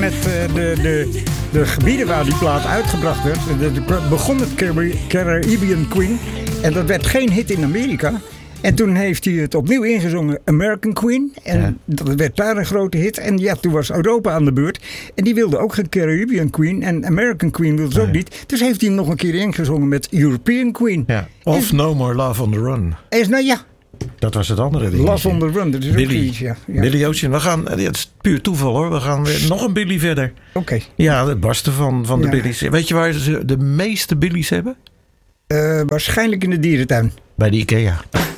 met de gebieden waar die plaat uitgebracht werd. Het begon met Caribbean Queen. En dat werd geen hit in Amerika. En toen heeft hij het opnieuw ingezongen, American Queen. En dat werd daar een grote hit. En ja, toen was Europa aan de beurt. En die wilde ook geen Caribbean Queen. En American Queen wilde ze ook niet. Dus heeft hij hem nog een keer ingezongen met European Queen. Ja. Of No More Love on the Run. Nou ja. Dat was het andere ding. Love on the Run, dat is Billy. ook iets, ja. Billy Ocean. We gaan, het is puur toeval hoor. We gaan weer nog een Billy verder. Oké. Ja, het barsten van de Billy's. Weet je waar ze de meeste Billy's hebben? Waarschijnlijk in de dierentuin. Bij de IKEA.